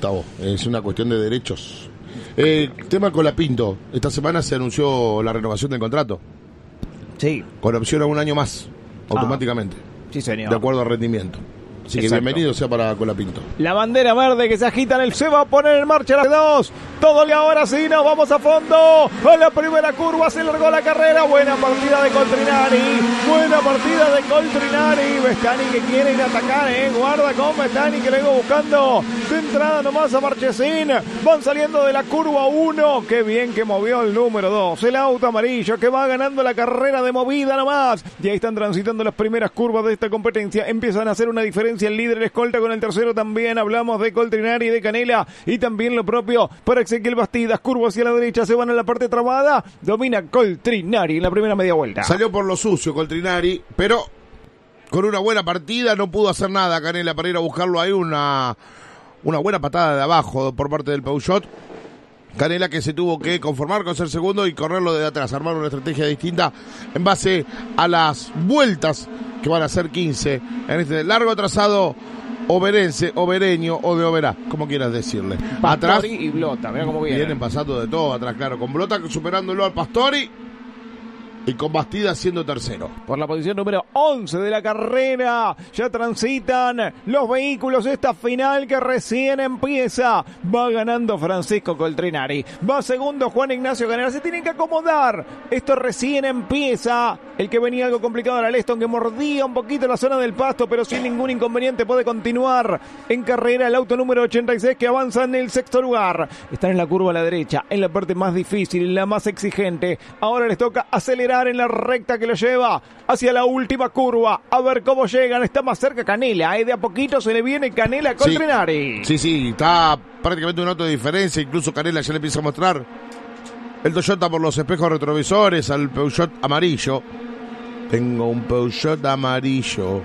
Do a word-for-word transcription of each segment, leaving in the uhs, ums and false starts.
Gustavo. Es una cuestión de derechos. Eh, tema Colapinto. Esta semana se anunció la renovación del contrato. Sí. Con opción a un año más, automáticamente. Ah, sí, señor. De acuerdo al rendimiento. Así Exacto. que bienvenido sea para Colapinto. La bandera verde que se agita en el se va a poner en marcha las dos. Todo y ahora sí, nos vamos a fondo. A la primera curva se largó la carrera. Buena partida de Coltrinari. Buena partida de Coltrinari. Bestani que quiere ir a atacar, eh. Guarda con Bestani que lo iba buscando. De entrada nomás a Marchesín. Van saliendo de la curva uno. Qué bien que movió el número dos. El auto amarillo que va ganando la carrera de movida nomás. Y ahí están transitando las primeras curvas de esta competencia. Empiezan a hacer una diferencia. El líder, el escolta con el tercero también. Hablamos de Coltrinari y de Canela. Y también lo propio para Ezequiel Bastidas. Curva hacia la derecha, se van a la parte trabada. Domina Coltrinari en la primera media vuelta. Salió por lo sucio Coltrinari, pero con una buena partida no pudo hacer nada Canela para ir a buscarlo ahí. Una, una buena patada de abajo por parte del Peugeot. Canela que se tuvo que conformar con ser segundo y correrlo desde atrás, armar una estrategia distinta en base a las vueltas que van a ser quince en este largo trazado oberense, obereño o de Oberá, como quieras decirle. Pastori atrás y Blota, mira cómo vienen. Vienen pasando de todo atrás, claro, con Blota superándolo al Pastori y con Bastidas siendo tercero. Por la posición número once de la carrera, ya transitan los vehículos esta final que recién empieza. Va ganando Francisco Coltrinari. Va segundo Juan Ignacio Canela. Se tienen que acomodar. Esto recién empieza. El que venía algo complicado era Leston, que mordía un poquito la zona del pasto, pero sin ningún inconveniente puede continuar en carrera. El auto número ochenta y seis que avanza en el sexto lugar. Están en la curva a la derecha, en la parte más difícil, la más exigente. Ahora les toca acelerar en la recta que lo lleva hacia la última curva. A ver cómo llegan. Está más cerca Canela, ¿eh? De a poquito se le viene Canela a Coltrinari. Sí, sí, sí, está prácticamente un auto de diferencia. Incluso Canela ya le empieza a mostrar el Toyota por los espejos retrovisores al Peugeot amarillo. Tengo un Peugeot amarillo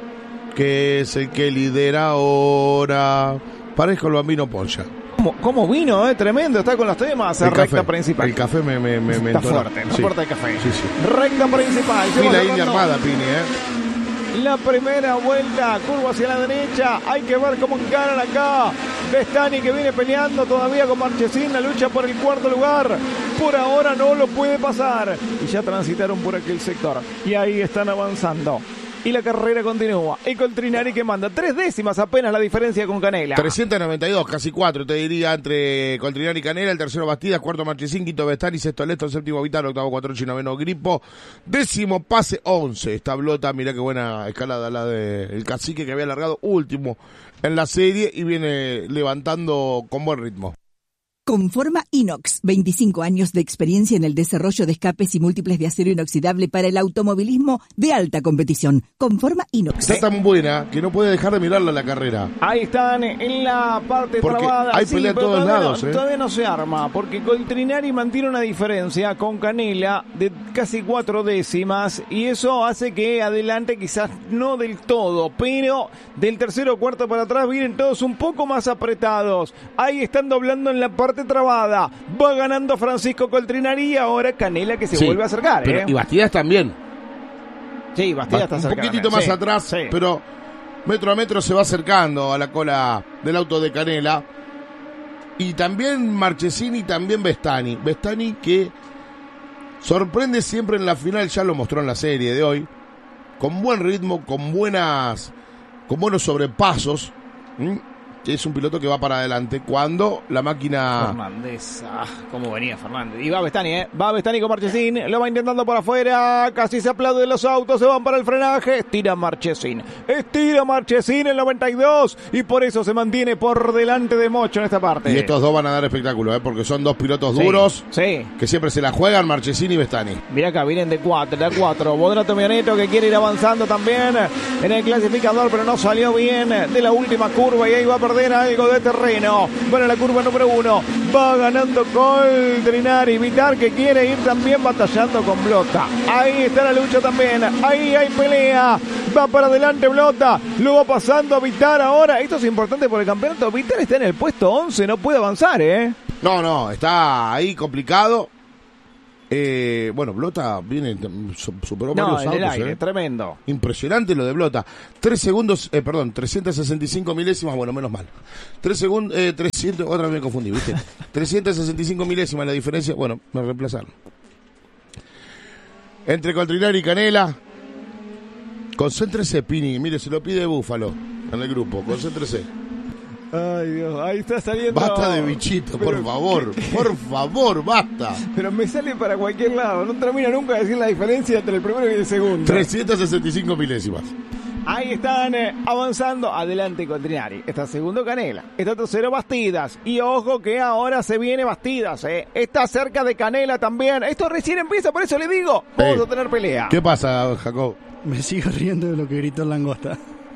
que es el que lidera ahora. Parezco el Bambino Poncha. ¿Cómo, ¿Cómo vino? Eh? Tremendo, está con los temas. El recta café, principal. El café me, me, me, me está entona. fuerte, no sí. importa el café. Sí, sí. Recta principal. Y la India armada, Pini, ¿eh? La primera vuelta, curva hacia la derecha. Hay que ver cómo encaran acá. Bestani que viene peleando todavía con Marchesín. La lucha por el cuarto lugar. Por ahora no lo puede pasar. Y ya transitaron por aquel sector. Y ahí están avanzando. Y la carrera continúa. Y Coltrinari que manda tres décimas apenas la diferencia con Canela. trescientos noventa y dos, casi cuatro, te diría, entre Coltrinari y Canela. El tercero Bastidas, cuarto Marchesín, quinto Bestani, sexto Leston, séptimo Vital, octavo Cuatrochi, noveno Gripo, décimo Pase once. Esta Blota, mirá qué buena escalada la del Cacique que había alargado último en la serie y viene levantando con buen ritmo. Conforma Inox, veinticinco años de experiencia en el desarrollo de escapes y múltiples de acero inoxidable para el automovilismo de alta competición. Conforma Inox. Está tan buena que no puede dejar de mirarla a la carrera. Ahí están en la parte porque trabada. hay sí, pelea a todos todavía lados. No, ¿eh? Todavía no se arma, porque Coltrinari mantiene una diferencia con Canela de casi cuatro décimas, y eso hace que adelante quizás no del todo, pero del tercero o cuarto para atrás vienen todos un poco más apretados. Ahí están doblando en la parte trabada. Va ganando Francisco Coltrinari y ahora Canela que se sí, vuelve a acercar. Pero, ¿eh? Y Bastidas también. Sí, Bastidas está Un cerca. poquitito también. más sí, atrás, sí. pero metro a metro se va acercando a la cola del auto de Canela. Y también Marchesín y también Bestani. Bestani que sorprende siempre en la final, ya lo mostró en la serie de hoy. Con buen ritmo, con buenas, con buenos sobrepasos. ¿Mm? Es un piloto que va para adelante cuando la máquina... Fernández, ah, cómo venía Fernández. Y va Bestani, ¿eh? Va Bestani con Marchesín, lo va intentando por afuera, casi se aplauden los autos, se van para el frenaje, estira Marchesín, estira Marchesín el noventa y dos, y por eso se mantiene por delante de Mocho en esta parte. Y estos dos van a dar espectáculo, ¿eh? Porque son dos pilotos sí, duros, sí. que siempre se la juegan, Marchesín y Bestani. Mirá acá, vienen de cuatro, de cuatro. Bodrato Mianeto que quiere ir avanzando también en el clasificador, pero no salió bien de la última curva y ahí va a perder algo de terreno. Bueno, la curva número uno va ganando Coltrinari. Vitar que quiere ir también batallando con Blota. Ahí está la lucha también. Ahí hay pelea. Va para adelante Blota. Lo va pasando a Vitar ahora. Esto es importante por el campeonato. Vitar está en el puesto once. No puede avanzar, ¿eh? No, no, está ahí complicado. Eh, bueno, Blota viene, superó no, varios en autos. el aire, eh. tremendo. Impresionante lo de Blota. Tres segundos, eh, perdón, trescientos sesenta y cinco milésimas, bueno, menos mal. Tres segundos, eh, trescientos, otra vez me confundí, ¿viste? trescientos sesenta y cinco milésimas la diferencia, bueno, me reemplazaron. Entre Coltrinari y Canela, concéntrese, Pini, mire, se lo pide Búfalo en el grupo, concéntrese. Ay, Dios, ahí está saliendo. Basta de bichito, por Pero, favor, ¿qué, qué? por favor, basta. Pero me sale para cualquier lado, no termina nunca de decir la diferencia entre el primero y el segundo. trescientos sesenta y cinco milésimas. Ahí están eh, avanzando. Adelante Coltrinari. Está segundo Canela. Está tercero Bastidas. Y ojo que ahora se viene Bastidas. Eh. Está cerca de Canela también. Esto recién empieza, por eso le digo. Vamos Eh, a tener pelea. ¿Qué pasa, Jacob? Me sigo riendo de lo que gritó el Langosta.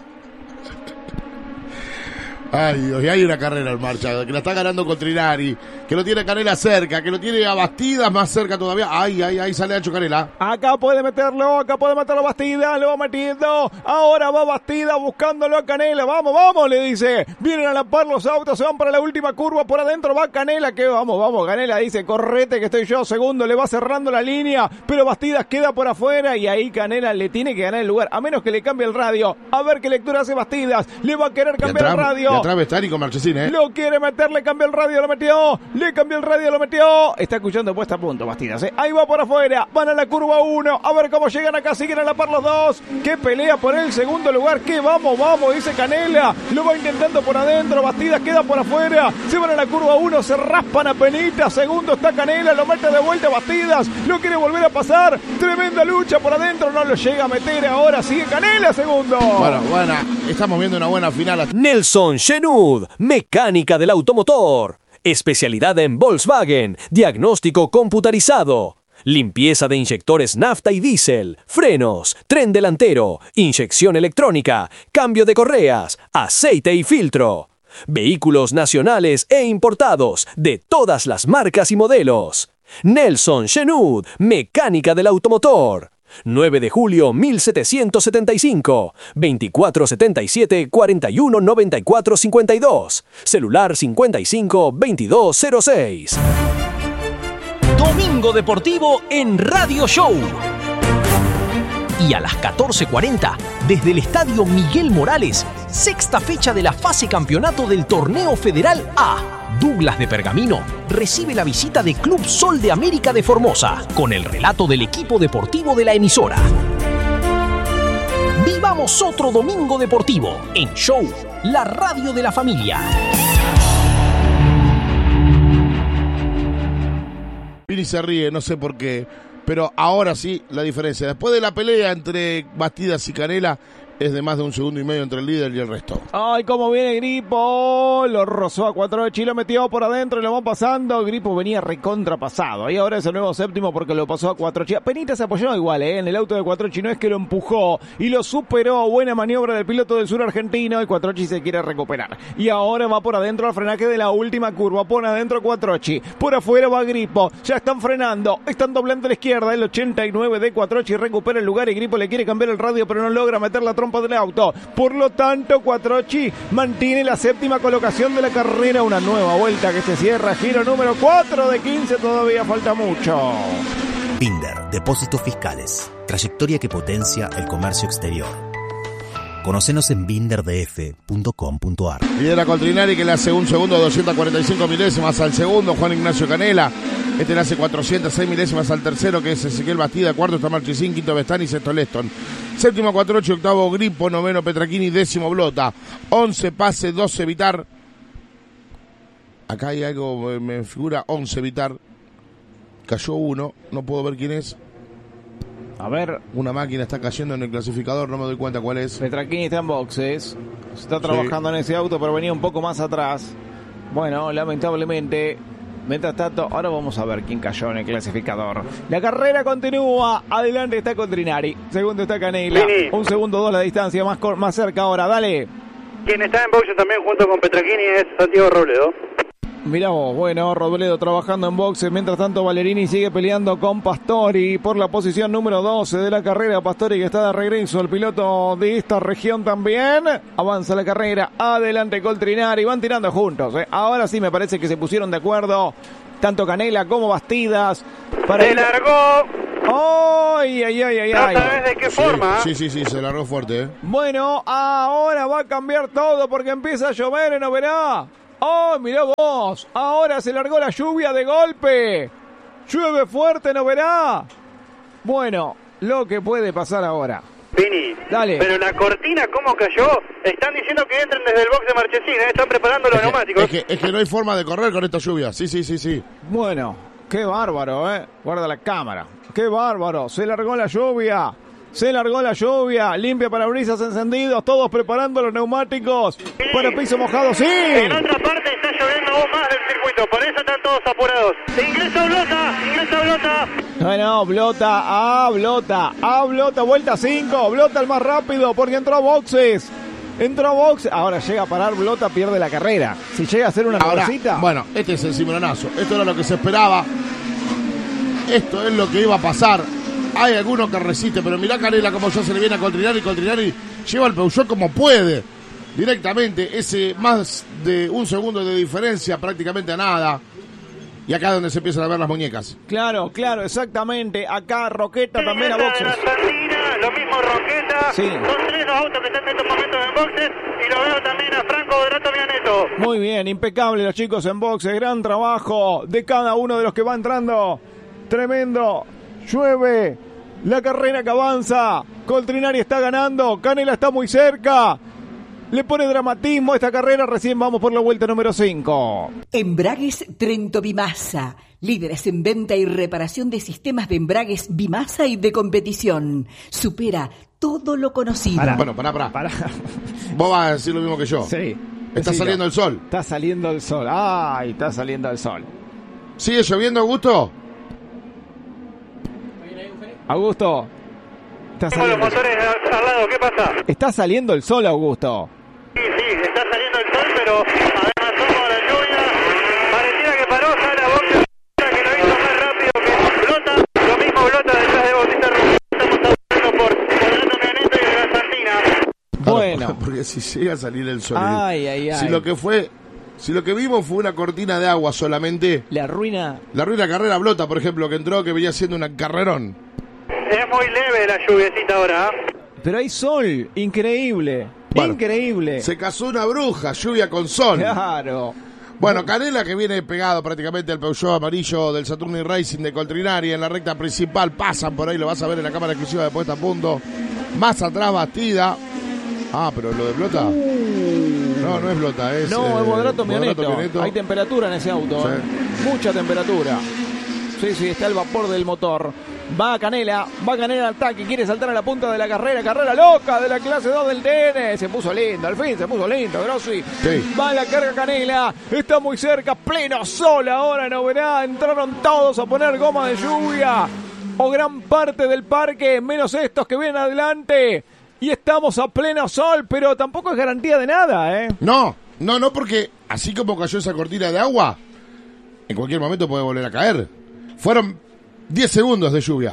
Ay, Dios, y hay una carrera en marcha, que la está ganando Coltrinari, que lo tiene Canela cerca, que lo tiene a Bastidas más cerca todavía. Ay, ay, ay, sale Ancho Canela. Acá puede meterlo, acá puede meterlo Bastidas, lo va metiendo. Ahora va Bastidas buscándolo a Canela. Vamos, vamos, le dice. Vienen a la par los autos, se van para la última curva. Por adentro va Canela, que vamos, vamos. Canela dice, correte que estoy yo. Segundo, le va cerrando la línea, pero Bastidas queda por afuera y ahí Canela le tiene que ganar el lugar, a menos que le cambie el radio. A ver qué lectura hace Bastidas. Le va a querer cambiar el radio. Y atrás Bestani con Marchesín, ¿eh? Lo quiere meter, le cambió el radio, lo metió. Le cambió el radio, lo metió. Está escuchando puesta a punto, Bastidas, ¿eh? Ahí va por afuera. Van a la curva uno. A ver cómo llegan acá. Siguen a la par los dos. Qué pelea por el segundo lugar. Que vamos, vamos, dice Canela. Lo va intentando por adentro. Bastidas queda por afuera. Se van a la curva uno. Se raspan a penita. Segundo está Canela. Lo mete de vuelta Bastidas. Lo quiere volver a pasar. Tremenda lucha por adentro. No lo llega a meter. Ahora sigue Canela segundo. Bueno, bueno, estamos viendo una buena final. Nelson Shenud, mecánica del automotor. Especialidad en Volkswagen, diagnóstico computarizado. Limpieza de inyectores nafta y diésel, frenos, tren delantero, inyección electrónica, cambio de correas, aceite y filtro. Vehículos nacionales e importados de todas las marcas y modelos. Nelson Shenud, mecánica del automotor. nueve de julio mil setecientos setenta y cinco, veinticuatro setenta y siete, cuarenta y uno noventa y cuatro cincuenta y dos, celular cincuenta y cinco veintidós cero seis. Domingo Deportivo en Radio Show. Y a las catorce cuarenta, desde el Estadio Miguel Morales, sexta fecha de la fase campeonato del Torneo Federal A. Douglas de Pergamino recibe la visita de Club Sol de América de Formosa, con el relato del equipo deportivo de la emisora. Vivamos otro Domingo Deportivo en Show, la radio de la familia. Pini se ríe, no sé por qué, pero ahora sí la diferencia. Después de la pelea entre Bastidas y Canela, es de más de un segundo y medio entre el líder y el resto. Ay, cómo viene Gripo. Lo rozó a Cuatrochi, lo metió por adentro y lo va pasando. Gripo venía recontrapasado. Y ahora es el nuevo séptimo porque lo pasó a Cuatrochi. Penita se apoyó igual, ¿eh? En el auto de Cuatrochi. No es que lo empujó y lo superó. Buena maniobra del piloto del sur argentino. Y Cuatrochi se quiere recuperar. Y ahora va por adentro al frenaje de la última curva. Pone adentro Cuatrochi. Por afuera va Gripo. Ya están frenando. Están doblando a la izquierda. El ochenta y nueve de Cuatrochi recupera el lugar. Y Gripo le quiere cambiar el radio, pero no logra meter la trompa del auto. Por lo tanto, Cuatrochi mantiene la séptima colocación de la carrera. Una nueva vuelta que se cierra. Giro número cuatro de quince. Todavía falta mucho. Binder, Depósitos Fiscales. Trayectoria que potencia el comercio exterior. Conocenos en binder d f punto com punto a r. Lidera Coltrinari, que le hace un segundo, doscientos cuarenta y cinco milésimas al segundo, Juan Ignacio Canela. Este le hace cuatrocientos seis milésimas al tercero, que es Ezequiel Bastida. Cuarto está Marchesín, quinto Bestani, sexto Leston. Séptimo Cuatrochi, octavo Gripo, noveno Petrachini, décimo Blota. Once Pase, doce Vitar. Acá hay algo, me figura once Vitar. Cayó uno, no puedo ver quién es. A ver. Una máquina está cayendo en el clasificador, no me doy cuenta cuál es. Petrachini está en boxes. Se está trabajando sí. en ese auto, pero venía un poco más atrás. Bueno, lamentablemente. Mientras tanto, ahora vamos a ver quién cayó en el clasificador. La carrera continúa. Adelante está Coltrinari. Segundo está Canela. Sí. Un segundo dos la distancia, más, más cerca ahora. Dale. Quien está en boxes también junto con Petrachini es Santiago Robledo. Mirá vos, bueno, Robledo trabajando en boxes. Mientras tanto, Valerini sigue peleando con Pastori por la posición número doce de la carrera. Pastori que está de regreso, el piloto de esta región también. Avanza la carrera, adelante Coltrinari. Van tirando juntos, ¿eh? Ahora sí me parece que se pusieron de acuerdo tanto Canela como Bastidas. Para Se ir... largó. ¡Ay, ay, ay, ay! No ay. sabes de qué Sí, forma. sí, sí, sí, se largó fuerte, ¿eh? Bueno, ahora va a cambiar todo porque empieza a llover, ¿no verá? ¡Oh, mirá vos! Ahora se largó la lluvia de golpe. Llueve fuerte, ¿no verá? Bueno, lo que puede pasar ahora. Vini, Dale. pero la cortina, ¿cómo cayó? Están diciendo que entren desde el box de Marchesín, ¿eh? Están preparando los Es que, neumáticos. es, que, es que no hay forma de correr con esta lluvia. Sí, sí, sí, sí. Bueno, qué bárbaro, ¿eh? Guarda la cámara. Qué bárbaro. Se largó la lluvia. Se largó la lluvia. Limpia parabrisas encendidos. Todos preparando los neumáticos. Para piso mojado, sí. En otra parte está lloviendo aún más del circuito, por eso están todos apurados. Ingresa Blota, ingresa Blota. Bueno, Blota, ah, Blota, ah, Blota, vuelta cinco, Blota el más rápido porque entró a boxes. Entró a boxes, ahora llega a parar Blota, pierde la carrera. Si llega a hacer una Ahora, cosita. bueno, este es el cimbronazo. Esto era lo que se esperaba. Esto es lo que iba a pasar. Hay alguno que resiste, pero mirá Canela como ya se le viene a Coltrinari. Coltrinari lleva el Peugeot como puede. Directamente, ese más de un segundo de diferencia, prácticamente a nada. Y acá es donde se empiezan a ver las muñecas. Claro, claro, exactamente. Acá Roqueta también a boxes. La Santina, lo mismo Roqueta. Sí. Son tres los autos que están en estos momentos en boxes. Y lo veo también a Franco Bodrato Mianeto. Muy bien, impecable los chicos en boxes. Gran trabajo de cada uno de los que va entrando. Tremendo. Llueve. La carrera que avanza. Coltrinari está ganando. Canela está muy cerca. Le pone dramatismo a esta carrera. Recién vamos por la vuelta número cinco. Embragues Trento Bimasa. Líderes en venta y reparación de sistemas de embragues Bimasa y de competición. Supera todo lo conocido. Pará. Bueno, pará, pará. Pará. Vos vas a decir lo mismo que yo. Sí. Está Sí, saliendo no. el sol. Está saliendo el sol. Ay, está saliendo el sol. ¿Sigue lloviendo, Augusto? Augusto. Está Tengo los saliendo, motores al, al lado, ¿qué pasa? está saliendo el sol, Augusto. Sí, sí, está saliendo el sol, pero además somos la lluvia. Pareciera que paró, sale a boxe, que lo hizo más rápido que Blota. Lo mismo Blota detrás de Bautista Rubio. Estamos hablando por Bodrato Mianeto y de la Santina. Bueno. Claro, porque si llega a salir el sol. Ay, ay, ay. Si lo que fue, si lo que vimos fue una cortina de agua solamente, Le arruina. la ruina carrera Blota, por ejemplo, que entró, que venía siendo un carrerón. Es muy leve la lluviecita ahora. ¿eh? Pero hay sol. Increíble. Bueno, Increíble. Se casó una bruja, lluvia con sol. Claro. Bueno, Canela que viene pegado prácticamente al Peugeot amarillo del Saturni Racing de Coltrinari en la recta principal. Pasan por ahí, lo vas a ver en la cámara exclusiva de Puesta a Punto. Más atrás Bastida. Ah, pero lo de Blota. No, no es Blota, es. No, eh, es Bodrato Bodrato Mianeto. Mianeto. Hay temperatura en ese auto. Sí. ¿eh? Mucha temperatura. Sí, sí, está el vapor del motor. Va Canela, va Canela al ataque, quiere saltar a la punta de la carrera, carrera loca de la clase dos del T N. Se puso lindo, al fin se puso lindo, Grossi. Sí. Va la carga Canela, está muy cerca, pleno sol ahora, no verá. Entraron todos a poner goma de lluvia. O gran parte del parque, menos estos que vienen adelante. Y estamos a pleno sol, pero tampoco es garantía de nada, ¿eh? No, no, no, porque así como cayó esa cortina de agua, en cualquier momento puede volver a caer. Fueron diez segundos de lluvia.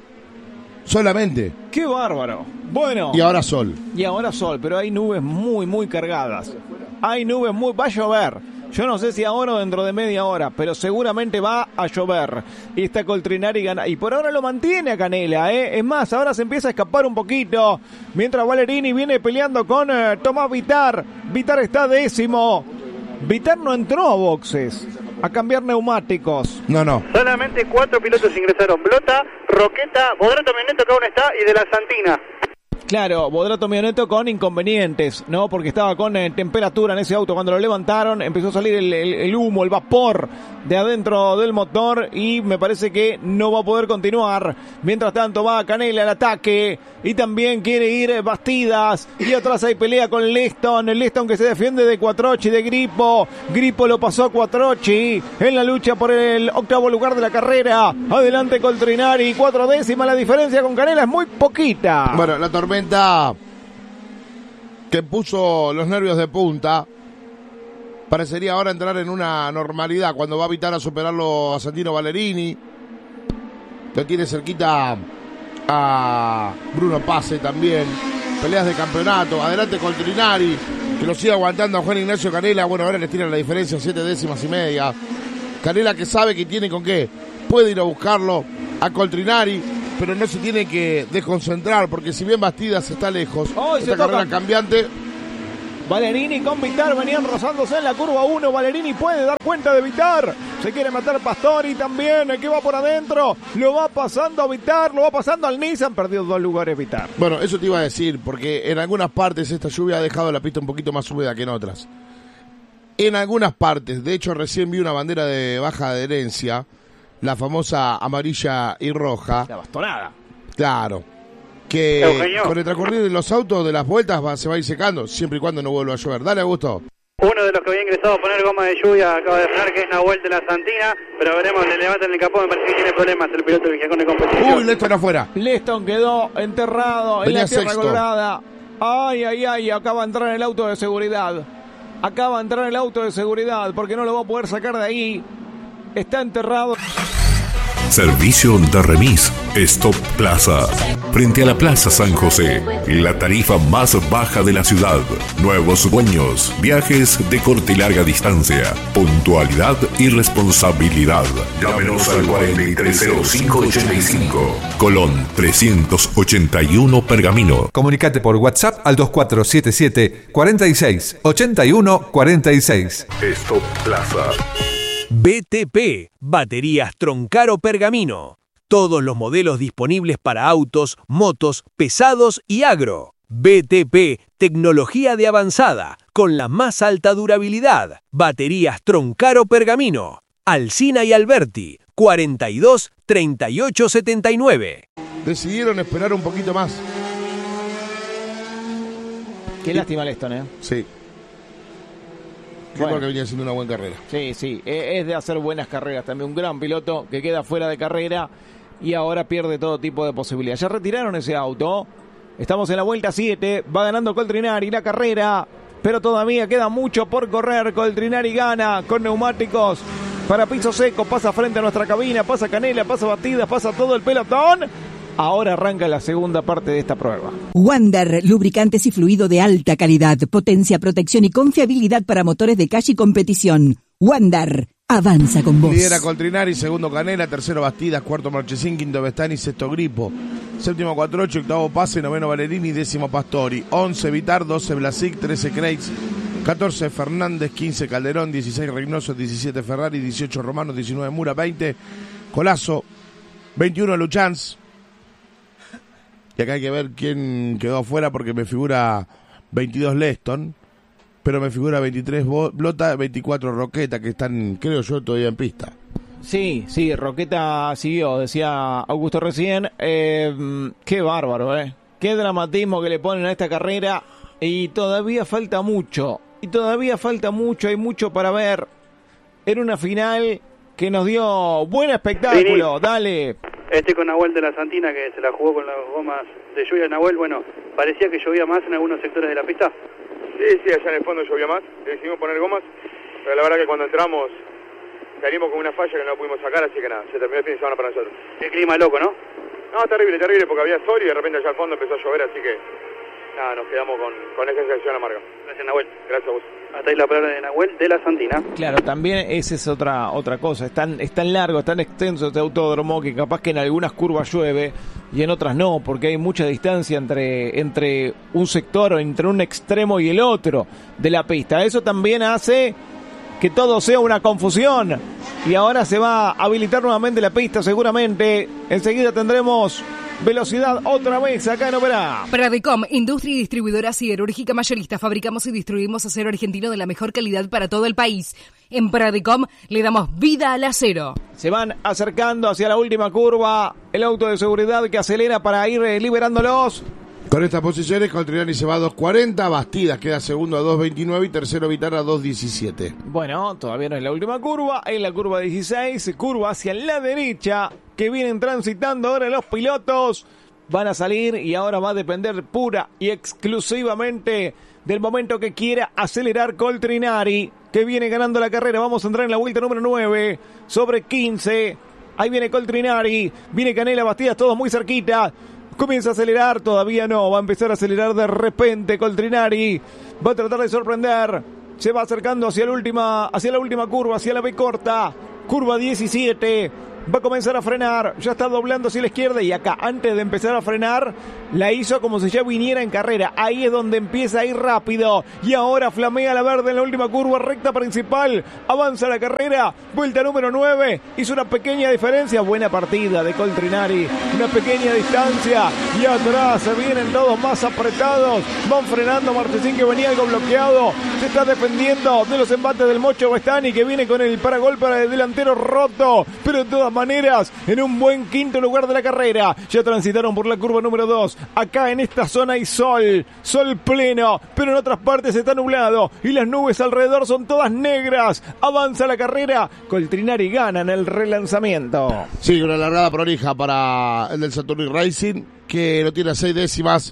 Solamente. ¡Qué bárbaro! Bueno. Y ahora sol. Y ahora sol, pero hay nubes muy, muy cargadas. Hay nubes muy... Va a llover. Yo no sé si ahora o dentro de media hora, pero seguramente va a llover. Y está Coltrinari gana. Y por ahora lo mantiene a Canela, ¿eh? Es más, ahora se empieza a escapar un poquito. Mientras Valerini viene peleando con eh, Tomás Vitar. Vitar está décimo. Vitar no entró a boxes a cambiar neumáticos. No, no. Solamente cuatro pilotos ingresaron. Blota, Roqueta, Bodrato Mianeto que aún está y de la Santina. Claro, Bodrato Mianeto con inconvenientes, ¿no? Porque estaba con eh, temperatura en ese auto. Cuando lo levantaron empezó a salir el, el, el humo, el vapor de adentro del motor y me parece que no va a poder continuar. Mientras tanto va Canela al ataque y también quiere ir Bastidas. Y atrás hay pelea con Leston. Leston que se defiende de Quattrochi, de Grippo. Grippo lo pasó a Quattrochi en la lucha por el octavo lugar de la carrera. Adelante Coltrinari, cuatro décimas. La diferencia con Canela es muy poquita. Bueno, la tormenta que puso los nervios de punta parecería ahora entrar en una normalidad cuando va a evitar a superarlo a Santino Valerini. Lo tiene cerquita a Bruno Pase también. Peleas de campeonato. Adelante Coltrinari, que lo sigue aguantando a Juan Ignacio Canela. Bueno, ahora les tiran la diferencia, siete décimas y media. Canela que sabe que tiene con qué, puede ir a buscarlo a Coltrinari, pero no se tiene que desconcentrar, porque si bien Bastidas está lejos, oh, esta carrera toca. cambiante. Valerini con Vitar venían rozándose en la curva uno. Valerini puede dar cuenta de Vitar. Se quiere meter Pastori también, el que va por adentro. Lo va pasando a Vitar, lo va pasando al Nissan. Perdió dos lugares Vitar. Bueno, eso te iba a decir, porque en algunas partes esta lluvia ha dejado la pista un poquito más húmeda que en otras. En algunas partes, de hecho recién vi una bandera de baja adherencia, la famosa amarilla y roja. La bastonada. Claro. Que Eugenio. con el transcurrir de los autos, de las vueltas, va, se va a ir secando, siempre y cuando no vuelva a llover. Dale, Augusto. Uno de los que había ingresado a poner goma de lluvia acaba de frenar, que es Nahuel de la Santina, pero veremos, le levantan el capó, me parece que tiene problemas el piloto del Viajón de competición. Uy, Leston afuera. Leston quedó enterrado Venía en la tierra sexto. colorada. Ay, ay, ay, acaba de entrar el auto de seguridad. Acaba de entrar el auto de seguridad porque no lo va a poder sacar de ahí. Está enterrado. Servicio de remis Stop Plaza. Frente a la Plaza San José, la tarifa más baja de la ciudad. Nuevos dueños, viajes de corta y larga distancia, puntualidad y responsabilidad. Llámenos al cuarenta y tres cero cinco ochenta y cinco. Colón trescientos ochenta y uno Pergamino. Comunicate por WhatsApp al dos cuatro siete siete, cuarenta y seis, ochenta y uno, cuarenta y seis. Stop Plaza. B T P, Baterías Troncaro Pergamino. Todos los modelos disponibles para autos, motos, pesados y agro. B T P, tecnología de avanzada, con la más alta durabilidad. Baterías Troncaro Pergamino. Alsina y Alberti, cuarenta y dos, treinta y ocho, setenta y nueve. Decidieron esperar un poquito más. Qué lástima Leston, ¿eh? Sí. Bueno. Creo que venía haciendo una buena carrera. Sí, sí, es de hacer buenas carreras también. Un gran piloto que queda fuera de carrera y ahora pierde todo tipo de posibilidades. Ya retiraron ese auto. Estamos en la vuelta siete. Va ganando Coltrinari la carrera, pero todavía queda mucho por correr. Coltrinari gana con neumáticos para piso seco. Pasa frente a nuestra cabina, pasa Canela, pasa Bastidas, pasa todo el pelotón. Ahora arranca la segunda parte de esta prueba. Wander, lubricantes y fluido de alta calidad, potencia, protección y confiabilidad para motores de calle y competición. Wander, avanza con vos. Lidera Coltrinari, segundo Canela, tercero Bastidas, cuarto Marchesín, quinto Vestani, sexto Gripo, séptimo cuatro ocho, octavo Pase, noveno Valerini, décimo Pastori, once Vitar, doce Blasic, trece Kreitz, catorce Fernández, quince Calderón, dieciséis Reynoso, diecisiete Ferrari, dieciocho Romano, diecinueve Mura, veinte Colazo, veintiuno Luchanz. Y acá hay que ver quién quedó afuera porque me figura veintidós Leston, pero me figura veintitrés Blota, veinticuatro Roqueta, que están, creo yo, todavía en pista. Sí, sí, Roqueta siguió, decía Augusto recién. Eh, qué bárbaro, ¿eh? Qué dramatismo que le ponen a esta carrera. Y todavía falta mucho. Y todavía falta mucho, hay mucho para ver. Era una final que nos dio buen espectáculo. Sí. Dale. Estoy con Nahuel de la Santina, que se la jugó con las gomas de lluvia. Nahuel, bueno, parecía que llovía más en algunos sectores de la pista. Sí, sí, allá en el fondo llovía más, decidimos poner gomas, pero la verdad que cuando entramos salimos con una falla que no pudimos sacar, así que nada, se terminó el fin de semana para nosotros. Qué clima loco, ¿no? No, terrible, terrible, porque había sol y de repente allá al fondo empezó a llover, así que nada, nos quedamos con, con esa sensación amarga. Gracias, Nahuel. Gracias a vos. Hasta ahí la palabra de Nahuel de la Santina. Claro, también esa es otra otra cosa. Es tan, es tan largo, es tan extenso este autódromo que capaz que en algunas curvas llueve y en otras no, porque hay mucha distancia entre, entre un sector o entre un extremo y el otro de la pista. Eso también hace que todo sea una confusión. Y ahora se va a habilitar nuevamente la pista seguramente. Enseguida tendremos velocidad otra vez acá en Oberá. Pradecom, industria y distribuidora siderúrgica mayorista. Fabricamos y distribuimos acero argentino de la mejor calidad para todo el país. En Pradecom le damos vida al acero. Se van acercando hacia la última curva. El auto de seguridad que acelera para ir eh, liberándolos. Con estas posiciones, Coltrinari se va a dos cuarenta, Bastidas queda segundo a dos veintinueve y tercero Vitar a dos diecisiete. Bueno, todavía no es la última curva, es la curva dieciséis, curva hacia la derecha, que vienen transitando ahora los pilotos. Van a salir y ahora va a depender pura y exclusivamente del momento que quiera acelerar Coltrinari, que viene ganando la carrera. Vamos a entrar en la vuelta número nueve, sobre quince. Ahí viene Coltrinari, viene Canela, Bastidas, todos muy cerquita. Comienza a acelerar, todavía no, va a empezar a acelerar de repente Coltrinari, va a tratar de sorprender, se va acercando hacia la última, hacia la última curva, hacia la B corta, curva diecisiete. Va a comenzar a frenar, ya está doblando hacia la izquierda y acá, antes de empezar a frenar, la hizo como si ya viniera en carrera. Ahí es donde empieza a ir rápido y ahora flamea la verde en la última curva, recta principal. Avanza la carrera, vuelta número nueve, hizo una pequeña diferencia. Buena partida de Coltrinari, una pequeña distancia y atrás se vienen todos más apretados. Van frenando Marchesín, que venía algo bloqueado, se está defendiendo de los embates del Mocho Bastani, que viene con el paragolpe para el delantero roto, pero de todas maneras en un buen quinto lugar de la carrera. Ya transitaron por la curva número dos. Acá en esta zona hay sol, sol pleno, pero en otras partes está nublado y las nubes alrededor son todas negras. Avanza la carrera, Coltrinari gana en el relanzamiento. Sí, una largada prolija para el del Saturni Racing, que lo tiene a seis décimas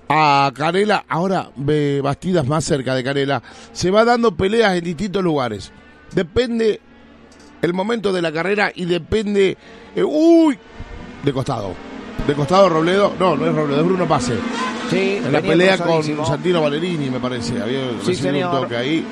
a Canela. Ahora ve Bastidas más cerca de Canela. Se va dando peleas en distintos lugares. Depende el momento de la carrera y depende... Eh, ¡Uy! De costado. De costado Robledo. No, no es Robledo, es Bruno Pase. Sí, en la pelea con Santino Valerini, me parece. Había sí, recibido un toque ahí.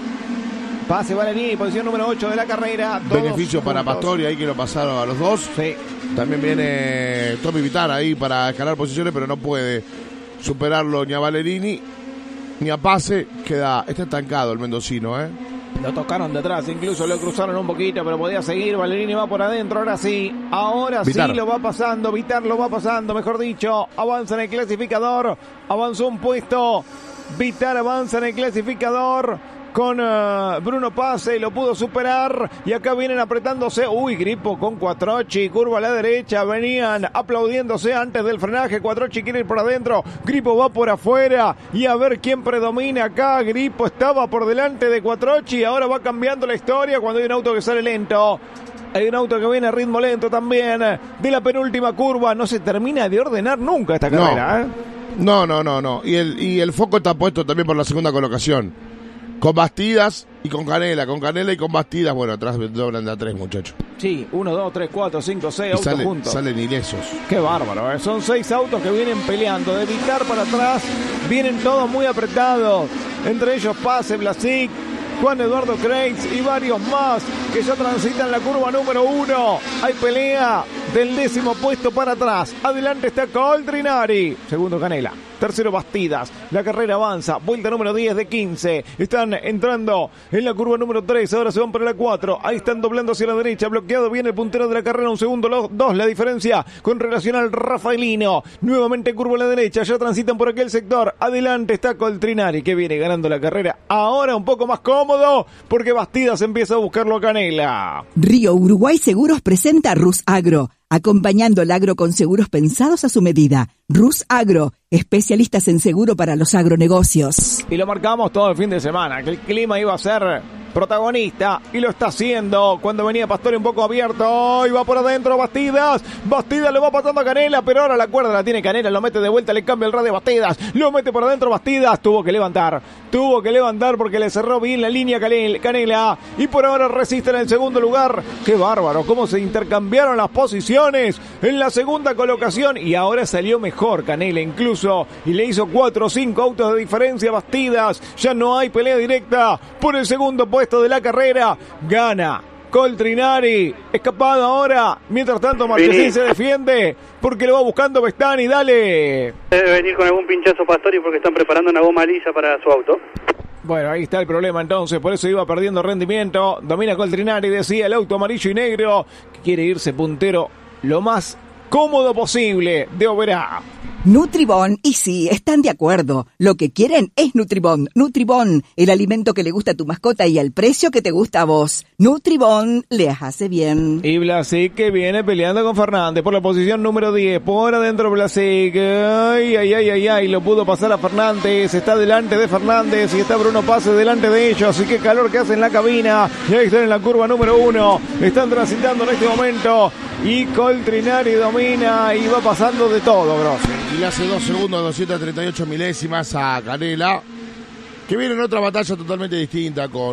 Pase Valerini, posición número ocho de la carrera. Beneficio para Pastori, ahí que lo pasaron a los dos. Sí. También viene Tommy Vitar ahí para escalar posiciones, pero no puede superarlo ni a Valerini ni a Pase. Queda, está estancado el mendocino, ¿eh? Lo tocaron detrás, incluso lo cruzaron un poquito, pero podía seguir. Valerini va por adentro, ahora sí. Ahora Vitar. sí lo va pasando, Vitar lo va pasando, mejor dicho. Avanza en el clasificador, avanzó un puesto. Vitar avanza en el clasificador con uh, Bruno Pase, lo pudo superar y acá vienen apretándose. Uy, Grippo con Quattrocchi, curva a la derecha, venían aplaudiéndose antes del frenaje. Quattrocchi quiere ir por adentro, Grippo va por afuera y a ver quién predomina acá. Grippo estaba por delante de Quattrocchi, ahora va cambiando la historia cuando hay un auto que sale lento. Hay un auto que viene a ritmo lento también de la penúltima curva. No se termina de ordenar nunca esta carrera, no. ¿eh? No, no, no, no. Y el, y el foco está puesto también por la segunda colocación. Con Bastidas y con Canela, con Canela y con Bastidas, bueno, atrás doblan de a tres, muchachos. Sí, uno, dos, tres, cuatro, cinco, seis autos sale, juntos. Salen ilesos. Qué bárbaro, ¿eh? Son seis autos que vienen peleando, de Vitar para atrás, vienen todos muy apretados. Entre ellos Pase, Blasic, Juan Eduardo Kreitz y varios más que ya transitan la curva número uno. Hay pelea del décimo puesto para atrás. Adelante está Coltrinari. Segundo Canela. Tercero Bastidas. La carrera avanza. Vuelta número diez de quince. Están entrando en la curva número tres. Ahora se van para la cuatro. Ahí están doblando hacia la derecha. Bloqueado viene el puntero de la carrera. Un segundo, dos. La diferencia con relación al Rafaelino. Nuevamente curva a la derecha. Ya transitan por aquel sector. Adelante está Coltrinari, que viene ganando la carrera. Ahora un poco más cómodo porque Bastidas empieza a buscarlo a Canela. Río Uruguay Seguros presenta Rus Agro, acompañando el agro con seguros pensados a su medida. Rus Agro, especialistas en seguro para los agronegocios. Y lo marcamos todo el fin de semana, que el clima iba a ser protagonista, y lo está haciendo cuando venía Pastori un poco abierto, y va por adentro Bastidas, Bastidas lo va pasando a Canela, pero ahora la cuerda la tiene Canela, lo mete de vuelta, le cambia el radio a Bastidas, lo mete por adentro Bastidas, tuvo que levantar, tuvo que levantar porque le cerró bien la línea Canela, y por ahora resiste en el segundo lugar. Qué bárbaro, cómo se intercambiaron las posiciones en la segunda colocación, y ahora salió mejor Canela incluso, y le hizo cuatro o cinco autos de diferencia a Bastidas. Ya no hay pelea directa por el segundo puesto de la carrera. Gana Coltrinari, escapado ahora. Mientras tanto Marchesín se defiende porque lo va buscando Bastani. Dale. Debe venir con algún pinchazo Pastori porque están preparando una goma lisa para su auto. Bueno, ahí está el problema entonces, por eso iba perdiendo rendimiento. Domina Coltrinari, decía el auto amarillo y negro, que quiere irse puntero lo más cómodo posible de Oberá. Nutribón, y sí, están de acuerdo. Lo que quieren es Nutribón. Nutribón, el alimento que le gusta a tu mascota y al precio que te gusta a vos. Nutribón les hace bien. Y Blasic, que viene peleando con Fernández por la posición número diez. Por adentro Blasic. Ay, ay, ay, ay, ay. Lo pudo pasar a Fernández. Está delante de Fernández y está Bruno Pase delante de ellos. Y qué calor que hace en la cabina. Y ahí están en la curva número uno. Están transitando en este momento. Y Coltrinari domina y va pasando de todo, Grossi. Y le hace dos segundos, doscientas treinta y ocho milésimas a Canela, que viene en otra batalla totalmente distinta con,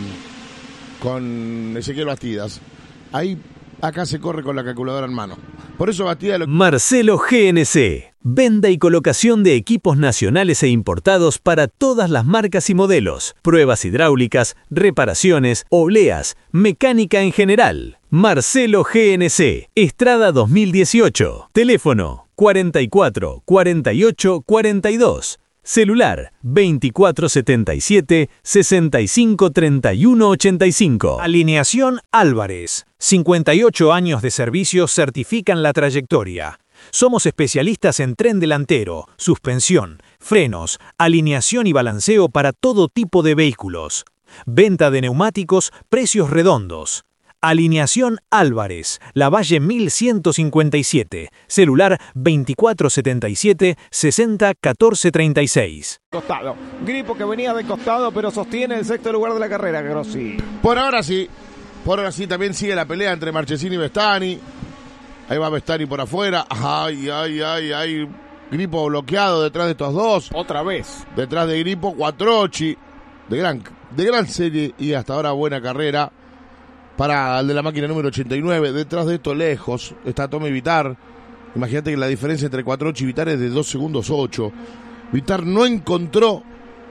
con Ezequiel Bastidas. Ahí, acá se corre con la calculadora en mano. Por eso Bastidas... Lo... Marcelo G N C. Venta y colocación de equipos nacionales e importados para todas las marcas y modelos. Pruebas hidráulicas, reparaciones, obleas, mecánica en general. Marcelo G N C, Estrada dos mil dieciocho. Teléfono cuarenta y cuatro, cuarenta y ocho, cuarenta y dos. Celular veinticuatro setenta y siete, sesenta y cinco treinta y uno ochenta y cinco. Alineación Álvarez. cincuenta y ocho años de servicio certifican la trayectoria. Somos especialistas en tren delantero, suspensión, frenos, alineación y balanceo para todo tipo de vehículos. Venta de neumáticos, precios redondos. Alineación Álvarez, Lavalle mil ciento cincuenta y siete, celular veinticuatro setenta y siete, sesenta catorce treinta y seis. Costado. Gripo que venía de costado, pero sostiene el sexto lugar de la carrera, Grossi. Por ahora sí, por ahora sí, también sigue la pelea entre Marchesini y Vestani. Ahí va Vestani por afuera. Ay, ay, ay, ay. Gripo bloqueado detrás de estos dos. Otra vez. Detrás de Gripo, Quattrochi. De gran, de gran serie y hasta ahora buena carrera. Para el de la máquina número ochenta y nueve, detrás de esto lejos está Tommy Vitar. Imagínate que la diferencia entre Quattrochi y Vitar es de dos segundos ocho. Vitar no encontró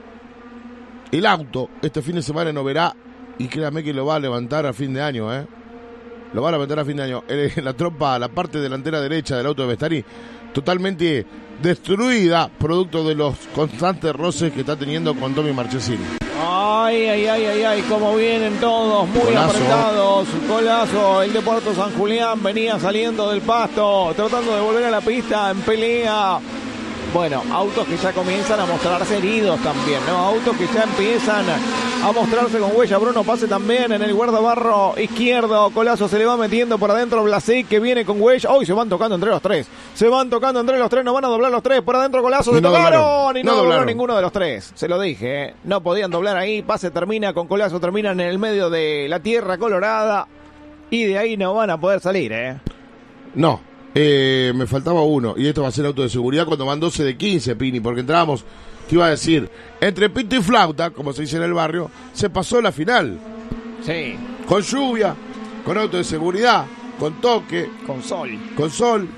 el auto este fin de semana en Oberá y créame que lo va a levantar a fin de año, ¿eh? Lo va a levantar a fin de año. En la trompa, la parte delantera derecha del auto de Vestani, totalmente destruida, producto de los constantes roces que está teniendo con Tommy Marchesini. Ay, ay, ay, ay, ay, cómo vienen todos, muy Golazo. apretados. Golazo, el de Puerto San Julián venía saliendo del pasto, tratando de volver a la pista en pelea. Bueno, autos que ya comienzan a mostrarse heridos también, ¿no? Autos que ya empiezan a mostrarse con huella. Bruno Pase también en el guardabarro izquierdo. Colazo se le va metiendo por adentro. Blasic que viene con huella. Hoy se van tocando entre los tres. Se van tocando entre los tres. No van a doblar los tres. Por adentro Colazo. Se no tocaron. doblaron. Y no, No dobló doblaron. ninguno de los tres. Se lo dije, ¿eh? No podían doblar ahí. Pase termina con Colazo. Terminan en el medio de la tierra colorada. Y de ahí no van a poder salir, ¿eh? No. Eh, me faltaba uno, y esto va a ser auto de seguridad cuando van doce de quince, Pini, porque entramos, te iba a decir, entre pito y flauta, como se dice en el barrio, se pasó la final. Sí. Con lluvia, con auto de seguridad, con toque, con sol, con sol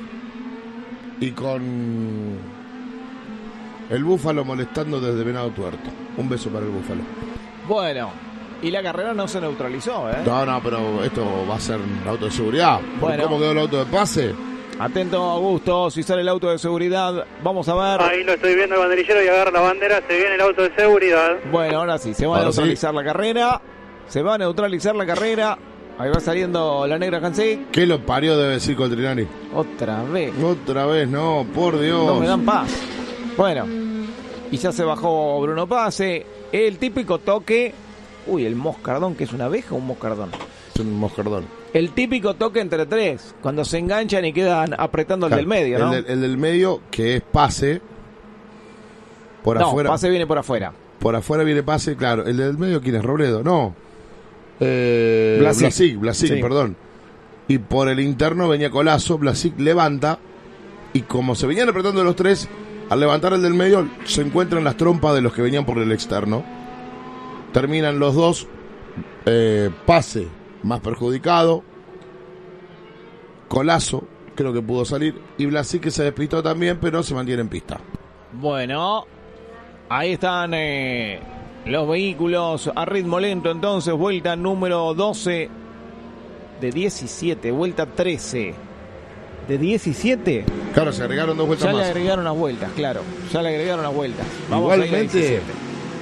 y con el búfalo molestando desde Venado Tuerto. Un beso para el búfalo. Bueno, y la carrera no se neutralizó, ¿eh? No, no, pero esto va a ser auto de seguridad. Bueno. ¿Cómo quedó el auto de pase? Atento, Augusto, si sale el auto de seguridad, vamos a ver. Ahí lo estoy viendo el banderillero y agarra la bandera, se viene el auto de seguridad. Bueno, ahora sí, se va a Ahora neutralizar la carrera. Se va a neutralizar la carrera. Ahí va saliendo la negra Hansik. ¿Qué lo parió, debe decir Coltrinari? Otra vez. Otra vez, no, por Dios. No me dan paz. Bueno, y ya se bajó Bruno Pase. El típico toque. Uy, el moscardón, que es una abeja o un moscardón. Es un moscardón. El típico toque entre tres, cuando se enganchan y quedan apretando el Claro, del medio, ¿no? El, del- el del medio, que es pase. Por no, afuera. Pase viene por afuera. Por afuera viene pase, claro. El del medio, ¿quién es? Robledo, no. Eh, Blasic. Blasic, Blasic, Sí. perdón. Y por el interno venía Colazo, Blasic levanta. Y como se venían apretando los tres, al levantar el del medio, se encuentran las trompas de los que venían por el externo. Terminan los dos. Eh, pase más perjudicado. Colazo, creo que pudo salir. Y Blasic que se despistó también, pero se mantiene en pista. Bueno, ahí están eh, los vehículos a ritmo lento. Entonces, vuelta número doce de diecisiete, vuelta trece de diecisiete. Claro, se agregaron dos vueltas Ya más. le agregaron las vueltas, claro. Ya le agregaron las vueltas. Vamos a ir a Igualmente diecisiete.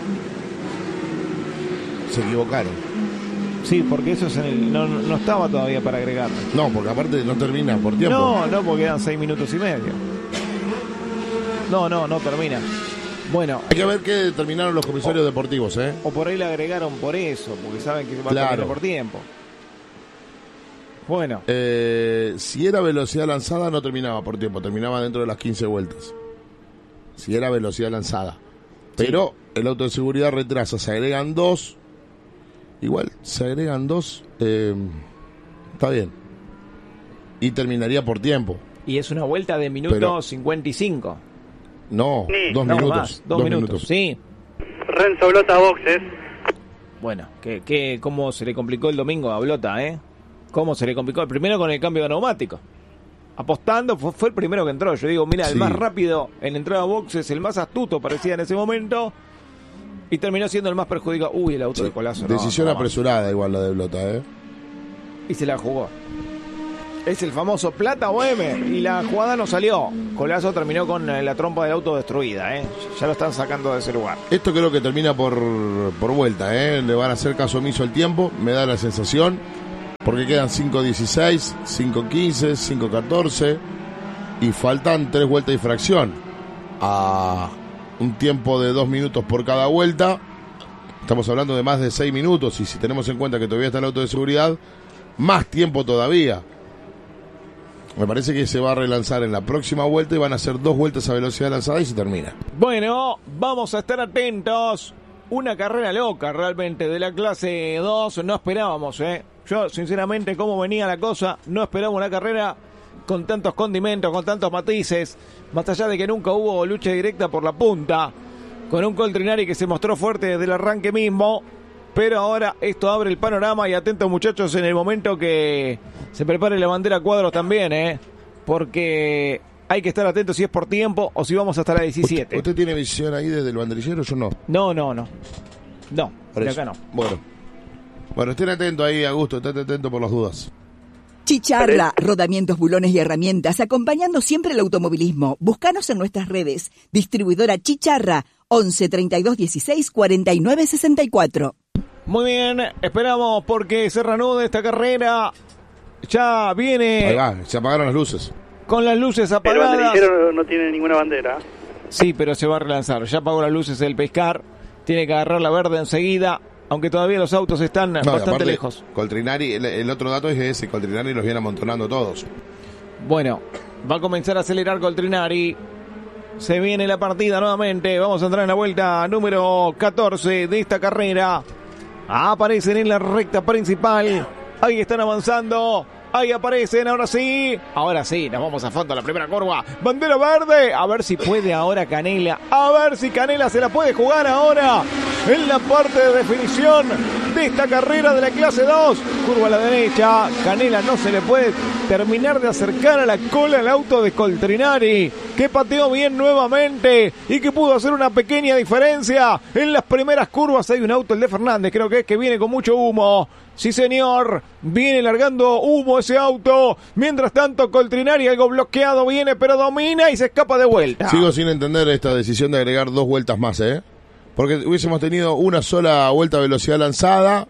se equivocaron. Sí, porque eso es en el, no, no estaba todavía para agregar. No, porque aparte no termina por tiempo. No, no, porque quedan seis minutos y medio. No, no, no termina. Bueno. Hay que ver qué determinaron los comisarios deportivos, ¿eh? O por ahí le agregaron por eso, porque saben que va Claro. a terminar por tiempo. Bueno. Eh, si era velocidad lanzada, no terminaba por tiempo, terminaba dentro de las quince vueltas. Si era velocidad lanzada. Pero el auto de seguridad retrasa, se agregan dos. Igual, se agregan dos. Eh, está bien. Y terminaría por tiempo. Y es una vuelta de minuto Pero- cincuenta y cinco. No, dos No, minutos. más, dos, minutos. Sí. Renzo Blota Boxes. Bueno, que, que cómo se le complicó el domingo a Blota, ¿eh? Cómo se le complicó. Primero con el cambio de neumático. apostando, fue, fue el primero que entró. Yo digo, mira, el Sí. más rápido en la entrada a boxes, el más astuto parecía en ese momento. Y terminó siendo el más perjudicado. Uy, el auto de Colazo. no, Decisión no, no. apresurada igual la de Blota, ¿eh? Y se la jugó. Es el famoso plata o M. Y la jugada no salió. Colazo terminó con eh, la trompa del auto destruida, ¿eh? Ya lo están sacando de ese lugar. Esto creo que termina por, por vuelta, ¿eh? Le van a hacer caso omiso al tiempo, me da la sensación. Porque quedan cinco dieciséis, cinco quince, cinco catorce. Y faltan tres vueltas y fracción. A un tiempo de dos minutos por cada vuelta. Estamos hablando de más de seis minutos. Y si tenemos en cuenta que todavía está el auto de seguridad, más tiempo todavía. Me parece que se va a relanzar en la próxima vuelta y van a hacer dos vueltas a velocidad lanzada y se termina. Bueno, vamos a estar atentos. Una carrera loca realmente de la clase dos. No esperábamos, ¿eh? Yo, sinceramente, cómo venía la cosa, no esperaba una carrera con tantos condimentos, con tantos matices. Más allá de que nunca hubo lucha directa por la punta. Con un Coltrinari que se mostró fuerte desde el arranque mismo. Pero ahora esto abre el panorama y atentos muchachos en el momento que se prepare la bandera cuadros también, ¿eh? Porque hay que estar atentos si es por tiempo o si vamos hasta la diecisiete. ¿Usted, usted tiene visión ahí desde el banderillero? Yo no. No, no, no. No, Por de eso. acá no. Bueno. Bueno, estén atentos ahí, Augusto, estén atentos por las dudas. Chicharra, rodamientos, bulones y herramientas, acompañando siempre el automovilismo. Búscanos en nuestras redes. Distribuidora Chicharra, once treinta y dos dieciséis cuarenta y nueve sesenta y cuatro. Muy bien, esperamos porque se reanuda esta carrera. Ya viene Ahí va, se apagaron las luces. con las luces Pero el apagadas. banderillero no tiene ninguna bandera. Sí, pero se va a relanzar. Ya apagó las luces el pescar. Tiene que agarrar la verde enseguida. Aunque todavía los autos están No, y bastante aparte, lejos. Coltrinari, el, el otro dato es ese, Coltrinari los viene amontonando todos. Bueno, va a comenzar a acelerar Coltrinari. Se viene la partida nuevamente. Vamos a entrar en la vuelta número catorce de esta carrera. Aparecen en la recta principal. Ahí están avanzando. Ahí aparecen, ahora sí. Ahora sí, nos vamos a fondo a la primera curva. Bandera verde. A ver si puede ahora Canela. A ver si Canela se la puede jugar ahora. En la parte de definición de esta carrera de la clase dos. Curva a la derecha. Canela no se le puede terminar de acercar a la cola al auto de Coltrinari, que pateó bien nuevamente y que pudo hacer una pequeña diferencia. En las primeras curvas hay un auto, el de Fernández, creo que es que viene con mucho humo. Sí, señor, viene largando humo ese auto. Mientras tanto, Coltrinari, algo bloqueado, viene, pero domina y se escapa de vuelta. Sigo sin entender esta decisión de agregar dos vueltas más, ¿eh? Porque hubiésemos tenido una sola vuelta a velocidad lanzada.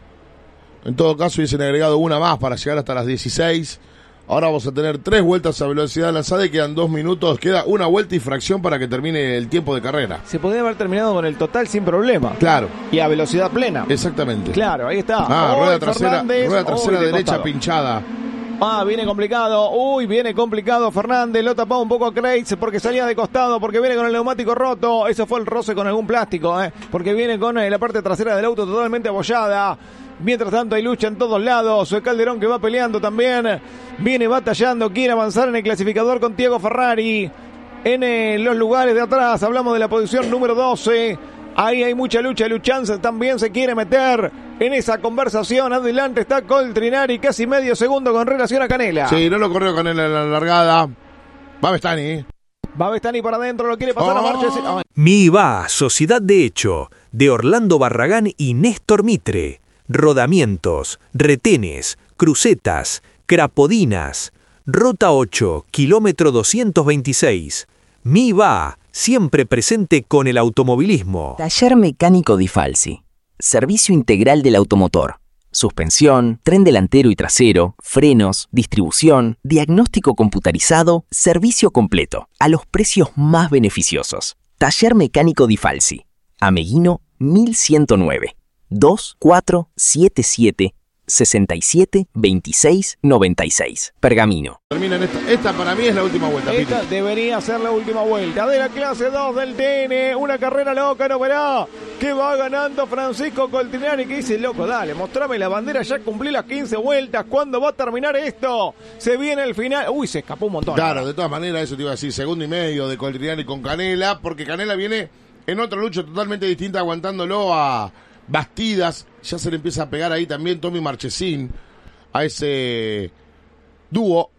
En todo caso, hubiesen agregado una más para llegar hasta las dieciséis. Ahora vamos a tener tres vueltas a velocidad lanzada y quedan dos minutos. Queda una vuelta y fracción para que termine el tiempo de carrera. Se podría haber terminado con el total sin problema. Claro. Y a velocidad plena. Exactamente. Claro, ahí está. Ah, Uy, rueda trasera, Fernández. rueda trasera Uy, de derecha costado. pinchada. Ah, viene complicado. Uy, viene complicado Fernández. Lo tapaba un poco a Kreitz porque salía de costado, porque viene con el neumático roto. Eso fue el roce con algún plástico, ¿eh? Porque viene con eh, la parte trasera del auto totalmente abollada. Mientras tanto hay lucha en todos lados. El Calderón que va peleando también. Viene batallando, quiere avanzar en el clasificador con Thiago Ferrari. En eh, los lugares de atrás hablamos de la posición número doce. Ahí hay mucha lucha. Luchanza también se quiere meter en esa conversación. Adelante está Coltrinari, casi medio segundo con relación a Canela. Sí, no lo corrió Canela en la largada. Va Bestani. Va Bestani para adentro, lo quiere pasar Oh. a marcha. Ay. Mi va, Sociedad de Hecho, de Orlando Barragán y Néstor Mitre. Rodamientos, retenes, crucetas, crapodinas. Rota ocho, kilómetro doscientos veintiséis. Mi va, siempre presente con el automovilismo. Taller Mecánico Di Falsi. Servicio integral del automotor. Suspensión, tren delantero y trasero, frenos, distribución, diagnóstico computarizado, servicio completo, a los precios más beneficiosos. Taller Mecánico Di Falsi. Ameguino mil ciento nueve. dos cuatro siete siete sesenta y siete veintiséis noventa y seis. Pergamino. Termina en esta. Esta para mí es la última vuelta, Esta Piti. debería ser la última vuelta de la clase dos del T N. Una carrera loca, no verá. Que va ganando Francisco Coltrinari. Que dice, loco, dale, mostrame la bandera. Ya cumplí las quince vueltas. ¿Cuándo va a terminar esto? Se viene el final. Uy, se escapó un montón. Claro, de todas maneras, eso te iba a decir. Segundo y medio de Coltrinari con Canela. Porque Canela viene en otra lucha totalmente distinta, aguantándolo a Bastidas. Ya se le empieza a pegar ahí también Tommy Marchesín a ese dúo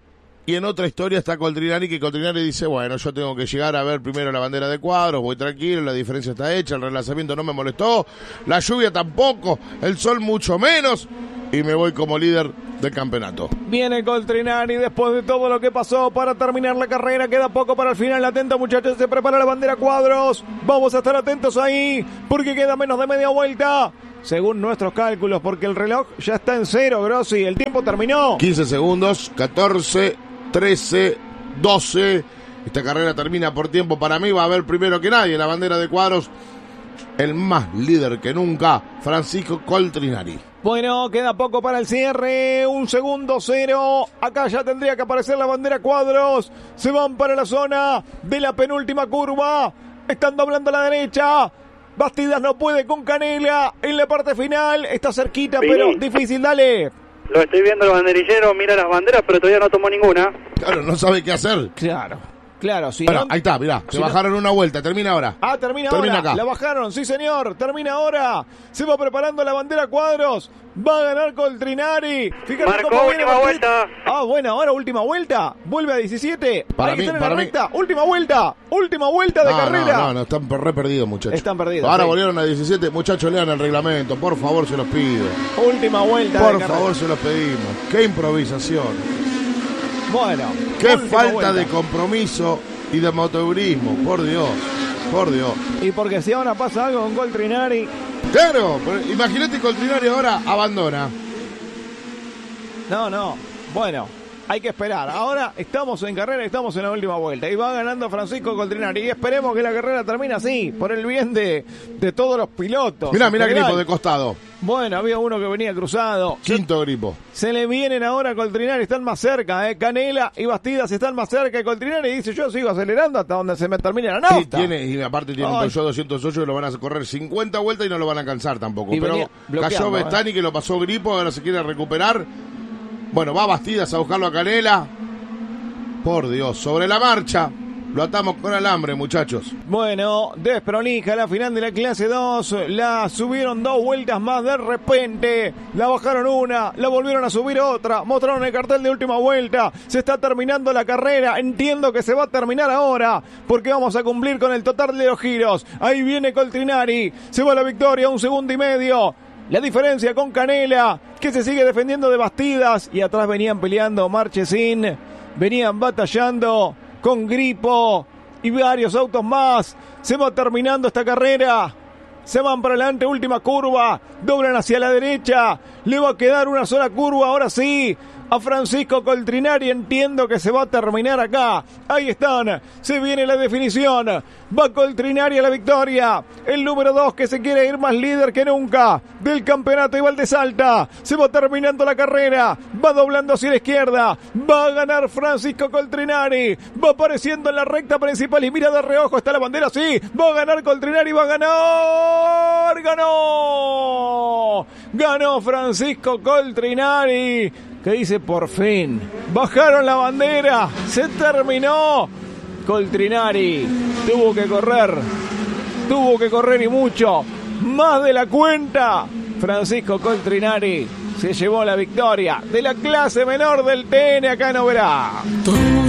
Y en otra historia está Coltrinari, que Coltrinari dice, bueno, yo tengo que llegar a ver primero la bandera de cuadros, voy tranquilo, la diferencia está hecha, el relanzamiento no me molestó, la lluvia tampoco, el sol mucho menos, y me voy como líder del campeonato. Viene Coltrinari después de todo lo que pasó para terminar la carrera. Queda poco para el final. Atento, muchachos, se prepara la bandera cuadros. Vamos a estar atentos ahí porque queda menos de media vuelta, según nuestros cálculos, porque el reloj ya está en cero, Grossi. El tiempo terminó. quince segundos, catorce, trece, doce. Esta carrera termina por tiempo. Para mí va a haber primero que nadie la bandera de cuadros. El más líder que nunca, Francisco Coltrinari. Bueno, queda poco para el cierre, un segundo cero, acá ya tendría que aparecer la bandera cuadros, se van para la zona de la penúltima curva, están doblando a la derecha, Bastidas no puede con Canela en la parte final, está cerquita, Vini, pero difícil, dale. Lo estoy viendo el banderillero, mira las banderas, pero todavía no tomó ninguna. Claro, no sabe qué hacer. Claro. Claro, si bueno, no... ahí está, mirá, se si bajaron no... una vuelta, termina ahora. Ah, termina, termina ahora, acá. La bajaron, sí señor, termina ahora. Se va preparando la bandera cuadros, va a ganar Coltrinari. Fíjate Marcó cómo viene última Martín. vuelta. Ah, bueno, ahora última vuelta, vuelve a diecisiete. Para Hay mí, que estar en para la mí... recta, última vuelta, última vuelta de no, carrera. No, no, no, están re perdidos, muchachos. Están perdidos. Ahora sí. volvieron a diecisiete, muchachos, lean el reglamento, por favor, se los pido. Última vuelta Por de carrera. favor, se los pedimos. Qué improvisación. Bueno. Qué falta vuelta. de compromiso y de moteurismo, por Dios, por Dios. Y porque si ahora pasa algo con Coltrinari. Claro, imagínate Coltrinari ahora abandona. No, no, bueno, hay que esperar. Ahora estamos en carrera, estamos en la última vuelta. Y va ganando Francisco Coltrinari. Y esperemos que la carrera termine así, por el bien de, de todos los pilotos. Mirá, mirá Gripo de costado. Bueno, había uno que venía cruzado. Quinto Gripo. Se le vienen ahora a Coltrinari, están más cerca, ¿eh? Canela y Bastidas están más cerca de Coltrinari. Y dice, yo sigo acelerando hasta donde se me termine la nota. Sí, tiene, y aparte tiene un Peugeot doscientos ocho que lo van a correr cincuenta vueltas y no lo van a alcanzar tampoco. Y Pero cayó Bestani, ¿eh? Que lo pasó Gripo, ahora se quiere recuperar. Bueno, va Bastidas a buscarlo a Canela. Por Dios, sobre la marcha. Lo atamos con alambre, muchachos. Bueno, desprolija la final de la clase dos. La subieron dos vueltas más de repente. La bajaron una, la volvieron a subir otra. Mostraron el cartel de última vuelta. Se está terminando la carrera. Entiendo que se va a terminar ahora, porque vamos a cumplir con el total de los giros. Ahí viene Coltrinari. Se va la victoria, un segundo y medio. La diferencia con Canela, que se sigue defendiendo de Bastidas. Y atrás venían peleando Marchesín. Venían batallando con Gripo y varios autos más. Se va terminando esta carrera. Se van para adelante, última curva. Doblan hacia la derecha. Le va a quedar una sola curva, ahora sí. A Francisco Coltrinari, entiendo que se va a terminar acá. Ahí están, se viene la definición. Va Coltrinari a la victoria. El número dos que se quiere ir más líder que nunca del campeonato Igual de Salta. Se va terminando la carrera. Va doblando hacia la izquierda. Va a ganar Francisco Coltrinari. Va apareciendo en la recta principal y mira de reojo, está la bandera, sí. Va a ganar Coltrinari, va a ganar. ¡Ganó! Ganó Francisco Coltrinari. Que dice, por fin, bajaron la bandera, se terminó. Coltrinari tuvo que correr, tuvo que correr y mucho, más de la cuenta. Francisco Coltrinari se llevó la victoria de la clase menor del T N acá en Oberá.